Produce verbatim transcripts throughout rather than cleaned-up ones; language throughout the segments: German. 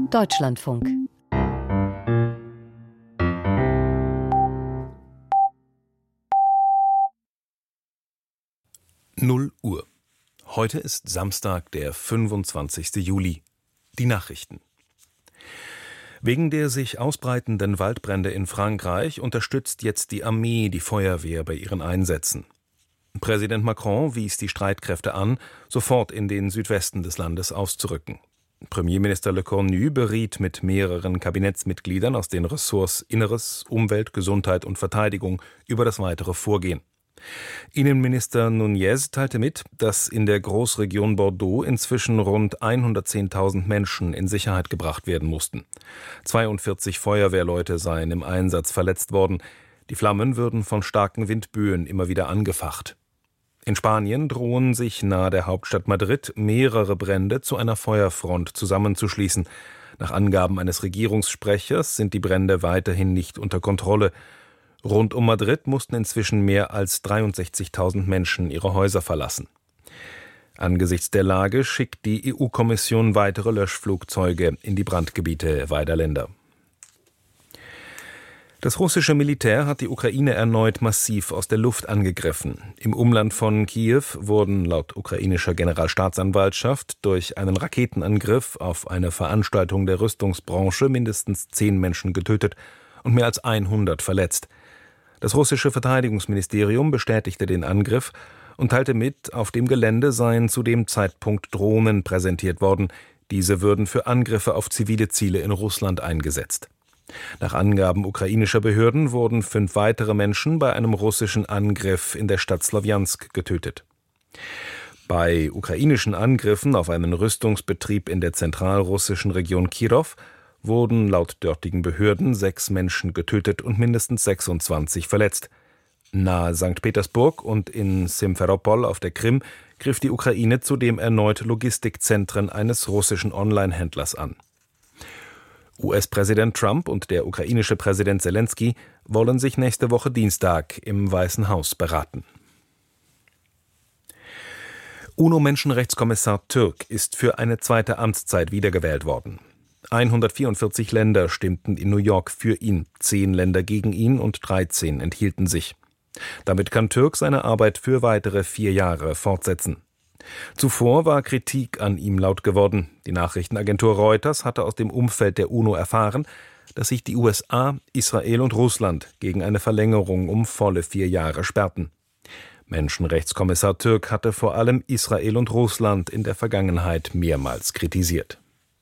Deutschlandfunk. null Uhr. Heute ist Samstag, der fünfundzwanzigste Juli. Die Nachrichten. Wegen der sich ausbreitenden Waldbrände in Frankreich unterstützt jetzt die Armee die Feuerwehr bei ihren Einsätzen. Präsident Macron wies die Streitkräfte an, sofort in den Südwesten des Landes auszurücken. Premierminister Le Cornu beriet mit mehreren Kabinettsmitgliedern aus den Ressorts Inneres, Umwelt, Gesundheit und Verteidigung über das weitere Vorgehen. Innenminister Nunez teilte mit, dass in der Großregion Bordeaux inzwischen rund hundertzehntausend Menschen in Sicherheit gebracht werden mussten. zweiundvierzig Feuerwehrleute seien im Einsatz verletzt worden. Die Flammen würden von starken Windböen immer wieder angefacht. In Spanien drohen sich nahe der Hauptstadt Madrid mehrere Brände zu einer Feuerfront zusammenzuschließen. Nach Angaben eines Regierungssprechers sind die Brände weiterhin nicht unter Kontrolle. Rund um Madrid mussten inzwischen mehr als dreiundsechzigtausend Menschen ihre Häuser verlassen. Angesichts der Lage schickt die E U-Kommission weitere Löschflugzeuge in die Brandgebiete beider Länder. Das russische Militär hat die Ukraine erneut massiv aus der Luft angegriffen. Im Umland von Kiew wurden laut ukrainischer Generalstaatsanwaltschaft durch einen Raketenangriff auf eine Veranstaltung der Rüstungsbranche mindestens zehn Menschen getötet und mehr als hundert verletzt. Das russische Verteidigungsministerium bestätigte den Angriff und teilte mit, auf dem Gelände seien zu dem Zeitpunkt Drohnen präsentiert worden. Diese würden für Angriffe auf zivile Ziele in Russland eingesetzt. Nach Angaben ukrainischer Behörden wurden fünf weitere Menschen bei einem russischen Angriff in der Stadt Slawjansk getötet. Bei ukrainischen Angriffen auf einen Rüstungsbetrieb in der zentralrussischen Region Kirow wurden laut dortigen Behörden sechs Menschen getötet und mindestens sechsundzwanzig verletzt. Nahe Sankt Petersburg und in Simferopol auf der Krim griff die Ukraine zudem erneut Logistikzentren eines russischen Online-Händlers an. U S-Präsident Trump und der ukrainische Präsident Selensky wollen sich nächste Woche Dienstag im Weißen Haus beraten. UNO-Menschenrechtskommissar Türk ist für eine zweite Amtszeit wiedergewählt worden. hundertvierundvierzig Länder stimmten in New York für ihn, zehn Länder gegen ihn und dreizehn enthielten sich. Damit kann Türk seine Arbeit für weitere vier Jahre fortsetzen. Zuvor war Kritik an ihm laut geworden. Die Nachrichtenagentur Reuters hatte aus dem Umfeld der UNO erfahren, dass sich die U S A, Israel und Russland gegen eine Verlängerung um volle vier Jahre sperrten. Menschenrechtskommissar Türk hatte vor allem Israel und Russland in der Vergangenheit mehrmals kritisiert.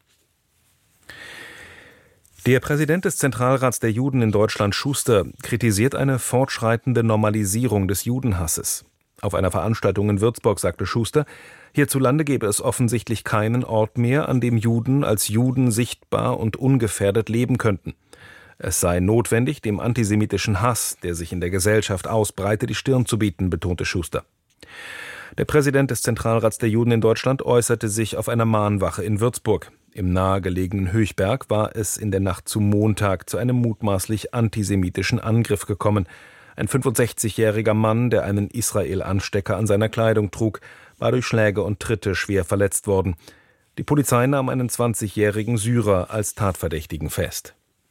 Der Präsident des Zentralrats der Juden in Deutschland, Schuster, kritisiert eine fortschreitende Normalisierung des Judenhasses. Auf einer Veranstaltung in Würzburg sagte Schuster, hierzulande gäbe es offensichtlich keinen Ort mehr, an dem Juden als Juden sichtbar und ungefährdet leben könnten. Es sei notwendig, dem antisemitischen Hass, der sich in der Gesellschaft ausbreite, die Stirn zu bieten, betonte Schuster. Der Präsident des Zentralrats der Juden in Deutschland äußerte sich auf einer Mahnwache in Würzburg. Im nahegelegenen Höchberg war es in der Nacht zu Montag zu einem mutmaßlich antisemitischen Angriff gekommen. Ein fünfundsechzigjähriger Mann, der einen Israel-Anstecker an seiner Kleidung trug, war durch Schläge und Tritte schwer verletzt worden. Die Polizei nahm einen zwanzigjährigen Syrer als Tatverdächtigen fest.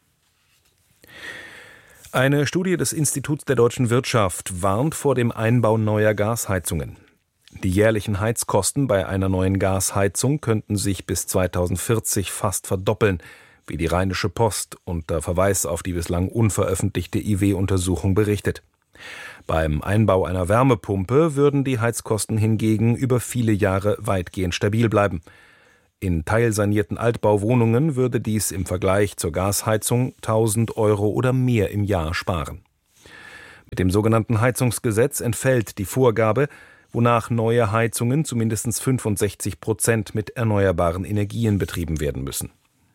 Eine Studie des Instituts der deutschen Wirtschaft warnt vor dem Einbau neuer Gasheizungen. Die jährlichen Heizkosten bei einer neuen Gasheizung könnten sich bis zweitausendvierzig fast verdoppeln, wie die Rheinische Post unter Verweis auf die bislang unveröffentlichte I W-Untersuchung berichtet. Beim Einbau einer Wärmepumpe würden die Heizkosten hingegen über viele Jahre weitgehend stabil bleiben. In teilsanierten Altbauwohnungen würde dies im Vergleich zur Gasheizung tausend Euro oder mehr im Jahr sparen. Mit dem sogenannten Heizungsgesetz entfällt die Vorgabe, wonach neue Heizungen zu mindestens fünfundsechzig Prozent mit erneuerbaren Energien betrieben werden müssen.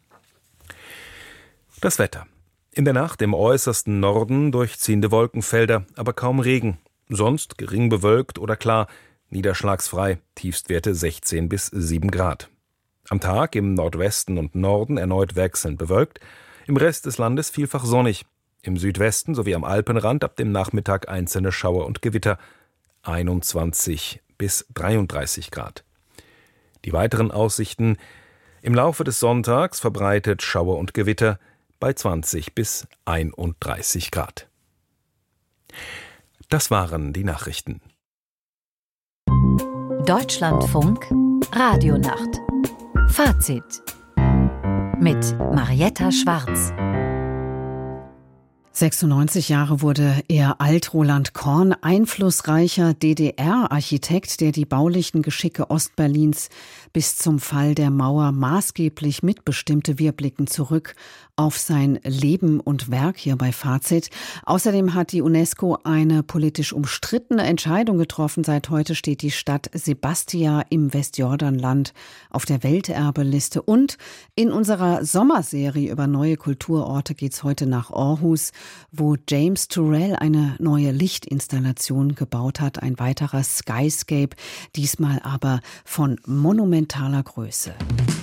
Das Wetter. In der Nacht im äußersten Norden durchziehende Wolkenfelder, aber kaum Regen. Sonst gering bewölkt oder klar, niederschlagsfrei, Tiefstwerte sechzehn bis sieben Grad. Am Tag im Nordwesten und Norden erneut wechselnd bewölkt, im Rest des Landes vielfach sonnig. Im Südwesten sowie am Alpenrand ab dem Nachmittag einzelne Schauer und Gewitter, einundzwanzig bis dreiunddreißig Grad. Die weiteren Aussichten: Im Laufe des Sonntags verbreitet Schauer und Gewitter bei zwanzig bis einunddreißig Grad. Das waren die Nachrichten. Deutschlandfunk Radionacht. Fazit mit Marietta Schwarz. sechsundneunzig Jahre wurde er alt. Roland Korn, einflussreicher D D R-Architekt, der die baulichen Geschicke Ostberlins bis zum Fall der Mauer maßgeblich mitbestimmte. Wir blicken zurück auf sein Leben und Werk hier bei Fazit. Außerdem hat die UNESCO eine politisch umstrittene Entscheidung getroffen. Seit heute steht die Stadt Sebastia im Westjordanland auf der Welterbeliste. Und in unserer Sommerserie über neue Kulturorte geht's heute nach Aarhus, wo James Turrell eine neue Lichtinstallation gebaut hat. Ein weiterer Skyscape, diesmal aber von monumentaler Größe.